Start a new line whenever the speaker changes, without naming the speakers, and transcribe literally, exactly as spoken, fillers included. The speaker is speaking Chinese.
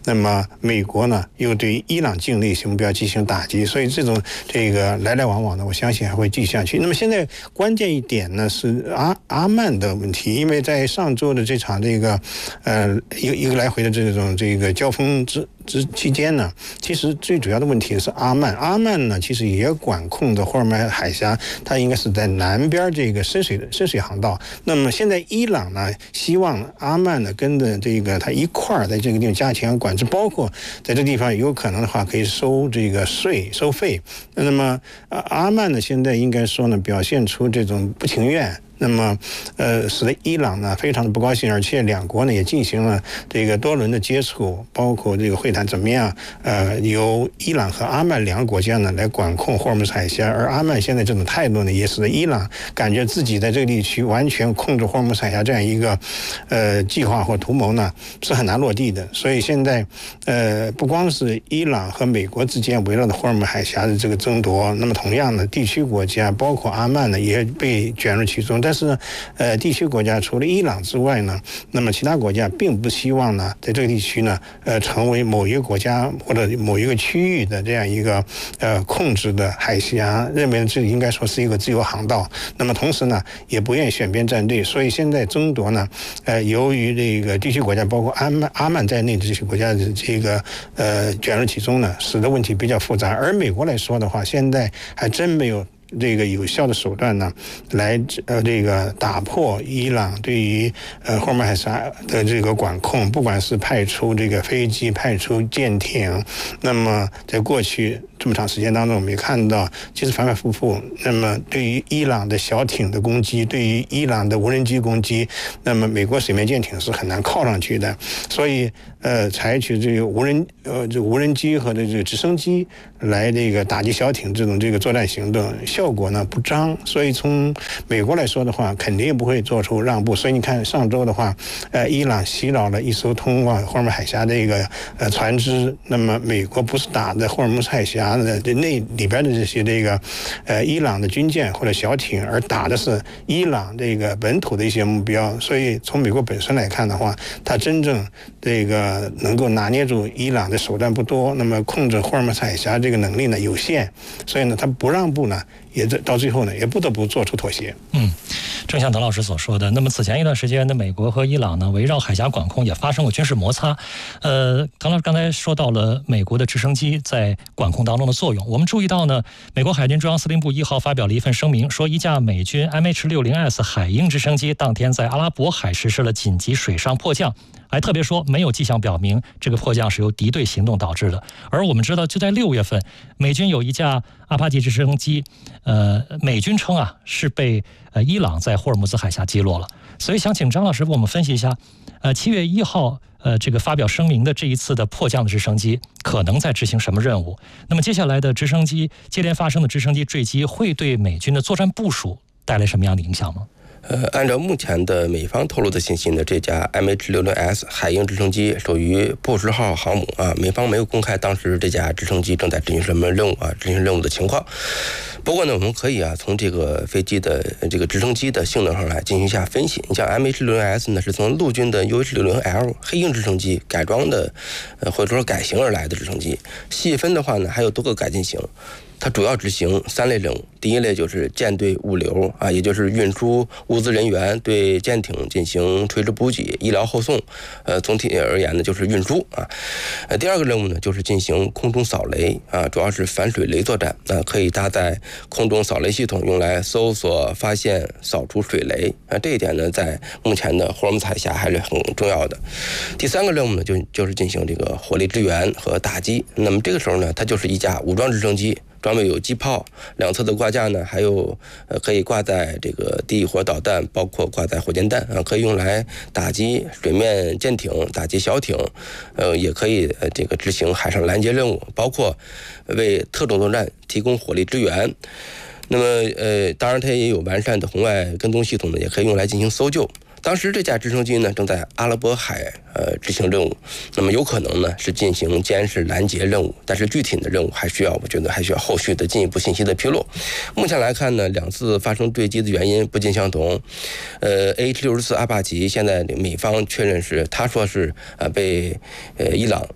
那么美国呢又对伊朗境内目标进行打击，所以这种这个来来往往呢，我相信还会继续下去。那么现在关键一点呢是阿阿曼的问题，因为在上周的这场这个呃一个一个来回的这种这个交锋之之期间呢，其实最主要的问题是阿曼。阿曼呢，其实也管控的霍尔木兹海峡，它应该是在南边这个深水深水航道。那么现在伊朗呢，希望阿曼呢跟着这个它一块儿在这个地方加强管制，包括在这地方有可能的话可以收这个税收费。那么阿曼呢，现在应该说呢，表现出这种不情愿。那么，呃，使得伊朗呢非常的不高兴，而且两国呢也进行了这个多轮的接触，包括这个会谈怎么样？呃，由伊朗和阿曼两个国家呢来管控霍尔木兹海峡，而阿曼现在这种态度呢，也使得伊朗感觉自己在这个地区完全控制霍尔木兹海峡这样一个呃计划或图谋呢是很难落地的。所以现在，呃，不光是伊朗和美国之间围绕着霍尔木兹海峡的这个争夺，那么同样的地区国家，包括阿曼呢，也被卷入其中。但是呢，呃，地区国家除了伊朗之外呢，那么其他国家并不希望呢，在这个地区呢，呃，成为某一个国家或者某一个区域的这样一个呃控制的海峡，认为这应该说是一个自由航道。那么同时呢，也不愿意选边站队，所以现在争夺呢，呃，由于这个地区国家，包括阿曼阿曼在内的这些国家的这个呃卷入其中呢，使得问题比较复杂。而美国来说的话，现在还真没有这个有效的手段呢，来呃这个打破伊朗对于呃霍尔木兹海峡的这个管控，不管是派出这个飞机、派出舰艇，那么在过去这么长时间当中，我们也看到，其实反反复复。那么对于伊朗的小艇的攻击，对于伊朗的无人机攻击，那么美国水面舰艇是很难靠上去的，所以呃采取这个无人呃这个无人机和这个直升机来这个打击小艇这种这个作战行动。效果呢不彰，所以从美国来说的话，肯定也不会做出让步。所以你看上周的话，呃，伊朗袭扰了一艘通往霍尔木兹海峡的一个呃船只，那么美国不是打的霍尔木兹海峡的那里边的这些这个呃伊朗的军舰或者小艇，而打的是伊朗这个本土的一些目标。所以从美国本身来看的话，它真正这个能够拿捏住伊朗的手段不多，那么控制霍尔木兹海峡这个能力呢有限，所以呢，它不让步呢。也到最后呢，也不得不做出妥协。
嗯，正像滕老师所说的，那么此前一段时间呢，美国和伊朗呢围绕海峡管控也发生过军事摩擦。呃，滕老师刚才说到了美国的直升机在管控当中的作用，我们注意到呢，美国海军中央司令部一号发表了一份声明，说一架美军 M H 六十 S 海鹰直升机当天在阿拉伯海实施了紧急水上迫降。还特别说，没有迹象表明这个迫降是由敌对行动导致的。而我们知道，就在六月份，美军有一架阿帕奇直升机，呃，美军称啊是被呃伊朗在霍尔木兹海峡击落了。所以想请张老师给我们分析一下，呃，七月一号呃这个发表声明的这一次的迫降的直升机可能在执行什么任务？那么接下来的直升机接连发生的直升机坠机会对美军的作战部署带来什么样的影响吗？
呃，按照目前的美方透露的信息呢，这架 M H 六十 S 海鹰直升机属于布什号航母啊，美方没有公开当时这架直升机正在执行什么任务啊，执行任务的情况。不过呢，我们可以啊从这个飞机的这个直升机的性能上来进行一下分析。你像 M H 六十 S 呢，是从陆军的 U H 六十 L 黑鹰直升机改装的，呃或者说改型而来的直升机。细分的话呢，还有多个改进型。它主要执行三类任务，第一类就是舰队物流啊，也就是运输物资人员，对舰艇进行垂直补给、医疗后送。呃，总体而言呢，就是运输啊。呃，第二个任务呢，就是进行空中扫雷啊，主要是反水雷作战啊，可以搭载空中扫雷系统，用来搜索、发现、扫除水雷啊。这一点呢，在目前的霍尔木兹海峡还是很重要的。第三个任务呢，就就是进行这个火力支援和打击。那么这个时候呢，它就是一架武装直升机。装备有机炮，两侧的挂架呢，还有呃可以挂载这个地火导弹，包括挂载火箭弹啊，可以用来打击水面舰艇、打击小艇，呃，也可以呃这个执行海上拦截任务，包括为特种作战提供火力支援。那么呃，当然它也有完善的红外跟踪系统呢，也可以用来进行搜救。当时这架直升机呢正在阿拉伯海呃执行任务，那么有可能呢是进行监视拦截任务，但是具体的任务还需要我觉得还需要后续的进一步信息的披露。目前来看呢，两次发生坠机的原因不尽相同。呃 ，H 六十四阿帕奇现在美方确认是他说是呃被呃伊朗